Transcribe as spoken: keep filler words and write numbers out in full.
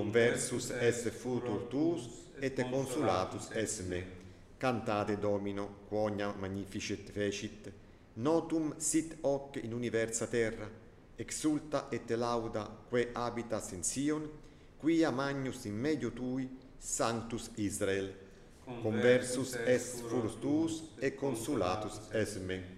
conversus est futur tuus, et consulatus es me. Cantate Domino, quonia magnificet fecit, notum sit hoc in universa terra, exulta et lauda que habitas in Sion, quia magnus in medio tui, sanctus Israel. Conversus est furus tuus, et consulatus es me.